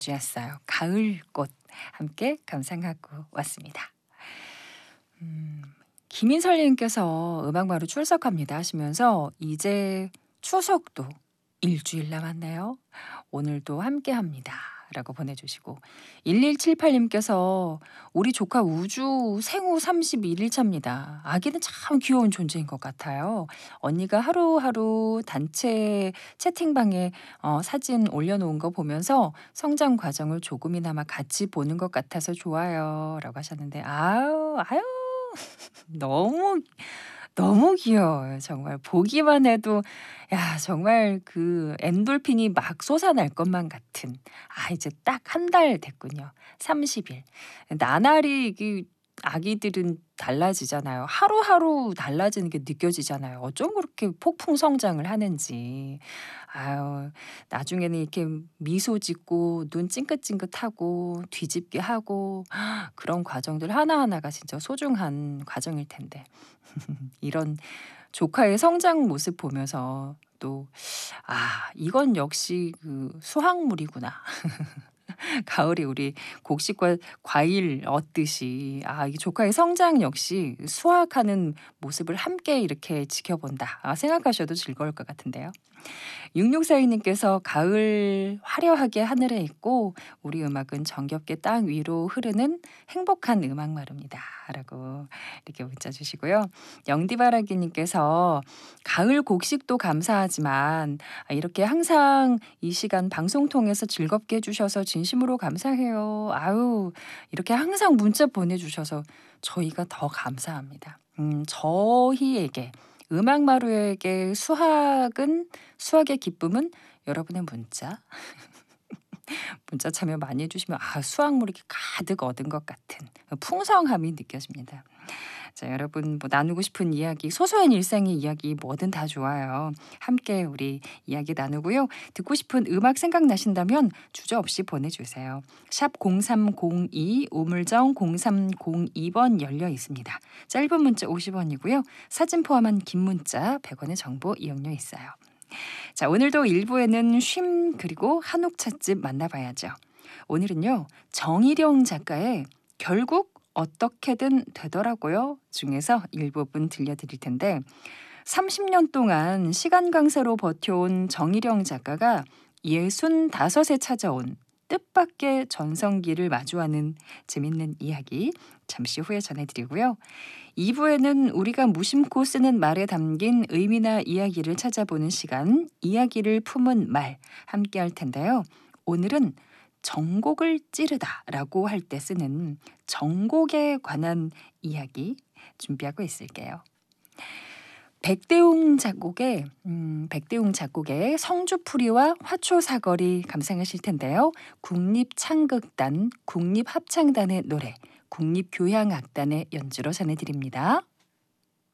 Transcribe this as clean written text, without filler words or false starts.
주였어요. 가을꽃 함께 감상하고 왔습니다. 김인설님께서 음악마루 출석합니다 하시면서 이제 추석도 일주일 남았네요. 오늘도 함께합니다. 라고 보내주시고 1178님께서 우리 조카 우주 생후 31일 차입니다. 아기는 참 귀여운 존재인 것 같아요. 언니가 하루하루 단체 채팅방에 사진 올려놓은 거 보면서 성장 과정을 조금이나마 같이 보는 것 같아서 좋아요. 라고 하셨는데 아유 너무 너무 귀여워요. 정말 보기만 해도 야 정말 그 엔돌핀이 막 솟아날 것만 같은 이제 딱 한 달 됐군요. 30일. 나날이 이게 아기들은 달라지잖아요. 하루하루 달라지는 게 느껴지잖아요. 어쩜 그렇게 폭풍 성장을 하는지. 아유 나중에는 이렇게 미소 짓고 눈 찡긋찡긋하고 뒤집게 하고 그런 과정들 하나하나가 진짜 소중한 과정일 텐데. 이런 조카의 성장 모습 보면서 또 이건 역시 그 수확물이구나. 가을에 우리 곡식과 과일 얻듯이 이 조카의 성장 역시 수확하는 모습을 함께 이렇게 지켜본다. 생각하셔도 즐거울 것 같은데요. 6642님께서 가을 화려하게 하늘에 있고 우리 음악은 정겹게 땅 위로 흐르는 행복한 음악마루입니다. 라고 이렇게 문자 주시고요. 영디바라기님께서 가을 곡식도 감사하지만 이렇게 항상 이 시간 방송 통해서 즐겁게 해주셔서 진심으로 감사해요. 아유 이렇게 항상 문자 보내주셔서 저희가 더 감사합니다. 저희에게 음악마루에게 수학의 기쁨은 여러분의 문자 참여 많이 해주시면 수확물 이렇게 가득 얻은 것 같은 풍성함이 느껴집니다. 자, 여러분 나누고 싶은 이야기, 소소한 일상의 이야기 뭐든 다 좋아요. 함께 우리 이야기 나누고요. 듣고 싶은 음악 생각나신다면 주저없이 보내주세요. 샵 0302 우물정 0302번 열려 있습니다. 짧은 문자 50원이고요. 사진 포함한 긴 문자 100원의 정보 이용료 있어요. 자, 오늘도 1부에는 쉼 그리고 한옥 찻집 만나봐야죠. 오늘은요. 정일영 작가의 결국 어떻게든 되더라고요 중에서 일부분 들려드릴 텐데 30년 동안 시간 강사로 버텨온 정일영 작가가 65에 찾아온 뜻밖의 전성기를 마주하는 재밌는 이야기 잠시 후에 전해드리고요. 2부에는 우리가 무심코 쓰는 말에 담긴 의미나 이야기를 찾아보는 시간 이야기를 품은 말 함께 할 텐데요. 오늘은 정곡을 찌르다라고 할 때 쓰는 정곡에 관한 이야기 준비하고 있을게요. 백대웅 작곡의 성주풀이와 화초사거리 감상하실 텐데요. 국립창극단, 국립합창단의 노래, 국립교향악단의 연주로 전해드립니다.